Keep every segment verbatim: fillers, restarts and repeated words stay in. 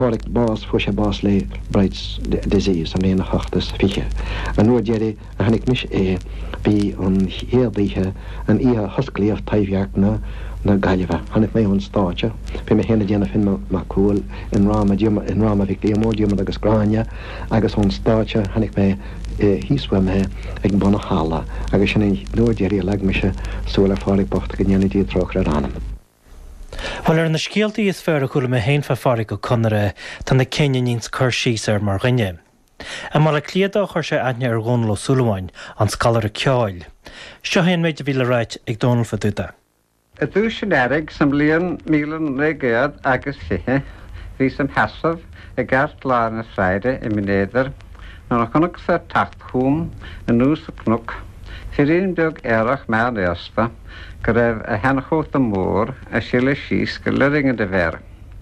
Fáric bás fu sé bás le brights disease an léana chachtas fiche. An nuair déirí a hanig mis é bhí an héadíthe an ihe hosclaíocht taimhheartna na gaiileh. Hanig mé an státe, Bhí mé héna déanana fin má cúil in ráma in ráma bhí léomódium agus gráine agus an státe hanig mé hísfuim mé ag buna hála agus sin nuair déirí le me se súla fáric bocht go dhéanana troch ar anam. Well ar na scialtaí is fear a chuil me héin fe fáric go conire tan na céine níos chur síos ar mar rinne. A mar le cléadá chuir sé aithne ar gón lo Súlamáin an scalar a ceáil. Seo héon méid a bhí le ráit ag dónal fa dúta. A dúis sin erig sam líon mílan régéad agus fithe, hí sam hesamh a gart lá na Friday i minéidir, ná chunach sa tacht chum a nús a cnúc, firín beag éireach me réasta, go raibh a henachóta mór a síle síos go luringe de bhéir.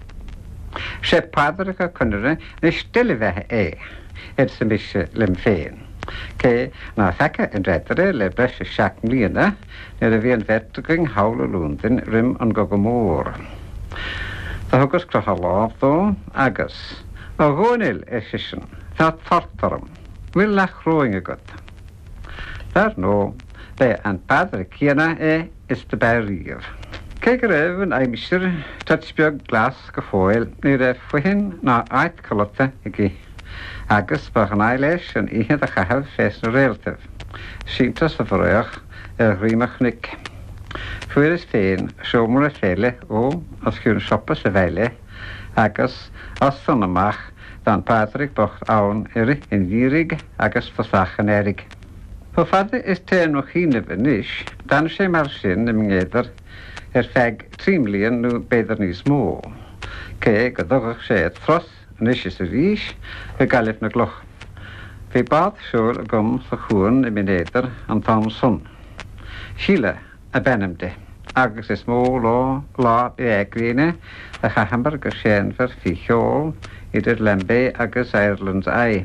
sé pádracha chunire na stille bheitthe é, ar sa mise lim féin. Cé ná fecha an réitere le breis seach mlíana ar a bhíon vertiging hála lúndin rim an go go mór. Tá thugus crotha lábhdó agus a gháinil é sisin, tá tartarm, bhfuil lech róing agat. Dar nó, le an padra cíana é is de beiríomh. Cé go raibh an aimimsir tuitsbeag glas go fóil ní raibh fuhin ná áit colota igi. Agus bach an eileis an ihe a chahab fés na réaltah. Síntas a bhréach ar rímach nic. Fuair is féin siomar a féile ó as chún siopa sa bheile agus as san amach dan Patrick bocht ann iri in dhírig agus fasachan érig. Po fada is téan ó chiine bhanis, dan sé mar sin na mingéidir ar feig trímlíon nó beidir níos mó. Cé go dogach sé ad fros Nis is a rís go galibh na gloch. Bhí bad siúr a gom sa chuan i minéidir an tám sun. Síle a benimde, agus is mó lá lá i éagríine a chahambar go séanfar fi cheol idir Lembe agus Ireland's Eye.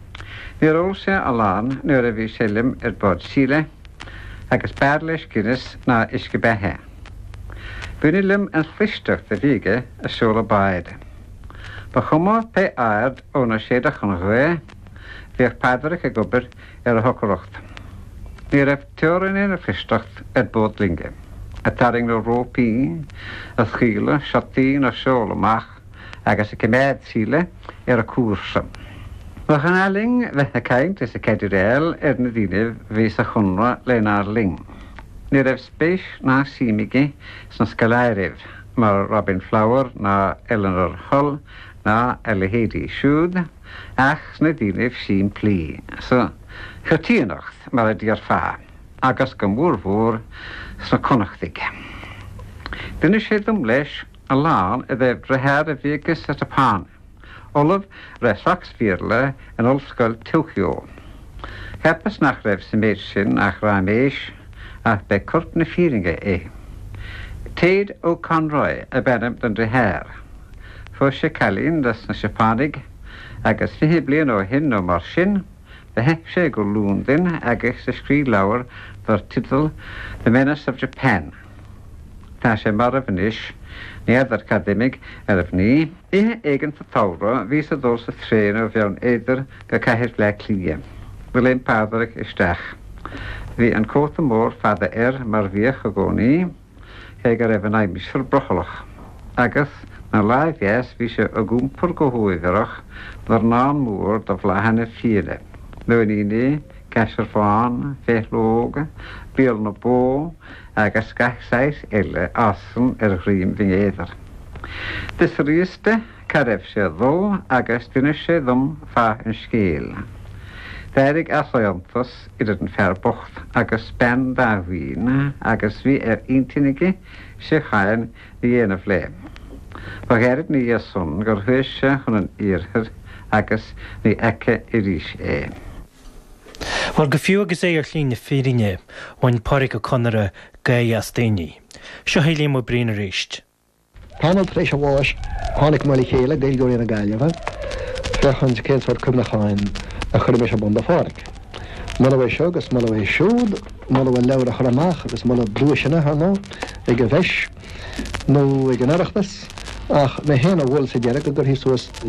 Ní ról sé a lán nuair a bhí sé lim ar bod síle agus bear leis Guinness ná isce bethe. Bhuaine lim an chlisteach a bhíige a siúla baid. Ba chuma pe aird óna séadach an ré, bhíoh Padraig a gobar ar a hocarocht. Ní raibh teorainn a fristeacht ar bod linge. A taring na rópí, a schiile, seatíí na seola amach, agus a ceméid síle ar a cúrsa. Ba chanáling bheith a caint is a ceidir éil ar na díneh bhís a chunra le ná ling. Ní raibh spéis ná síimiigi san scaláiribh, mar Robin Flower na Eleanor Hull, na Elihedi siúd, ach sna díneh sín plí. So, chutíanacht mar a díar fá, agus go múrmhór sna conachtaigh. Dúna sé dom leis a lán a bheith brethead a bhíogus at a pán. Olaf ra sax fíorla an olscoil Tokyo. Hepas nach raibh sa méid sin ach ra méis ach be curt na fíringe é. Téad ó Conroy a benam don drehéir. Fó sé calín das na Sepánig agus fihe blian ó hin ó mar sin, be hep sé go lúndin agus sa scrí leabhar dar titil The Menace of Japan. Tá sé mar a bhanis, néad académic ar a bhní, ihe éigen sa tára vís a dó sa tréin ó bheann éidir go caiithir le clia. Bhfuil éon Padraig isteach. Bhí an cóta mór fada ar mar bhíoch a gcónaí, he go raibh an aimimsir brochalach. Agus na láimhheas bhí sé a gúmpur go thuigeach nar ná mór do bhlahanna fiade. Nuaníní, ceisir fáin, féithlóga, bíal na bó, agus gachsáis eile asan ar ghriim bhíéidir. Dis ríiste caribh sé dhó agus duine sé dhom fá an scéal. D'éirigh asaíontas idir an fearbocht agus ben dáhhuiine agus bhí ar intinigi sé chain ní dhéanamh le. Ba gheirad ní son gur thuis sé chun an iarthir agus ní eice i ríis é. Well go fiú agus é ar llín na fírinne bhain Pádraig go conire gaí as daoine. Seo hélíon mo brín a ríist. Panel treis a bháis, tháinig mála chéile déilgóirí na gaiileh, fechan céadfar cumnacháin a chur mé se bunda Pádraig. Mala bheith seo agus mala bheith siúd, mala bheith leabhar a churamach agus mala brúisina nó ag a bheis nó ag an airachtas ach na héna bhil sa dearach gur hí suas